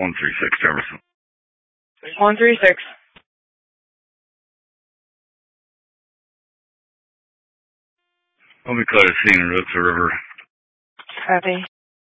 136 Jefferson. 136. Let me cut a scene and route to river. Copy.